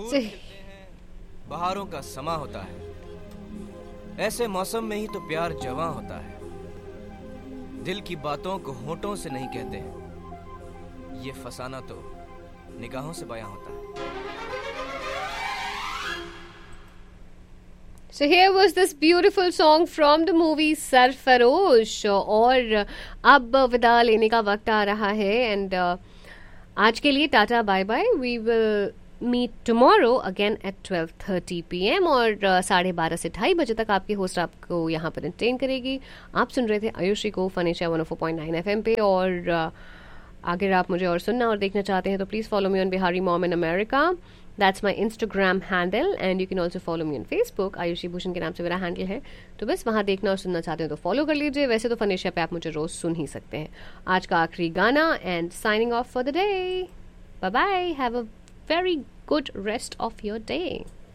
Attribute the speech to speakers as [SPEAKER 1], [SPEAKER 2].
[SPEAKER 1] दूर मिलते हैं, बहारों का समा होता है, ऐसे मौसम में ही तो प्यार जवां होता है। दिल की बातों को होठों से नहीं कहते हैं, ये फसाना तो निगाहों से बयां होता है।
[SPEAKER 2] So here was this beautiful song from the movie Sarfarosh. और अब विदा लेने का वक्त आ रहा है एंड आज के लिए tata bye bye. We will meet tomorrow again eight 12:30 PM और 12:30 से 2:30 बजे तक आपकी होस्ट आपको यहाँ पर एंटरटेन करेगी। आप सुन रहे थे आयुषी को फनेशिया 104.9 FM पे। और अगर आप मुझे और सुनना और देखना चाहते हैं तो please follow me on Bihari mom in America. That's my Instagram handle and you can also follow me on Facebook. Ayushi Bhushan के नाम से मेरा हैंडल है, तो बस वहाँ देखना और सुनना चाहते हो तो फॉलो कर लीजिए। वैसे तो फनेशिया पे आप मुझे रोज़ सुन ही सकते हैं। आज का आखिरी गाना and signing off for the day. Bye bye, have a very good rest of your day.